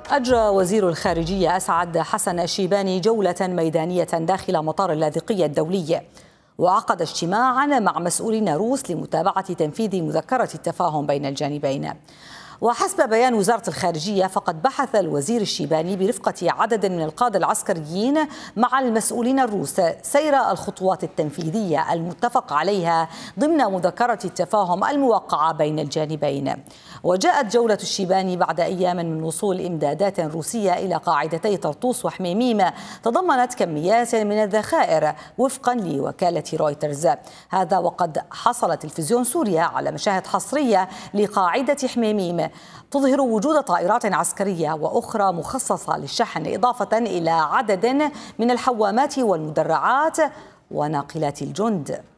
أجرى وزير الخارجية أسعد حسن الشيباني جولة ميدانية داخل مطار اللاذقية الدولي، وعقد اجتماعا مع مسؤولين روس لمتابعة تنفيذ مذكرة التفاهم بين الجانبين. وحسب بيان وزارة الخارجية فقد بحث الوزير الشيباني برفقة عدد من القادة العسكريين مع المسؤولين الروس سير الخطوات التنفيذية المتفق عليها ضمن مذكرة التفاهم الموقعة بين الجانبين. وجاءت جولة الشيباني بعد أيام من وصول إمدادات روسية إلى قاعدتي طرطوس وحميميم تضمنت كميات من الذخائر وفقا لوكالة رويترز. هذا وقد حصل تلفزيون سوريا على مشاهد حصرية لقاعدة حميميم تظهر وجود طائرات عسكرية وأخرى مخصصة للشحن، إضافة إلى عدد من الحوامات والمدرعات وناقلات الجند.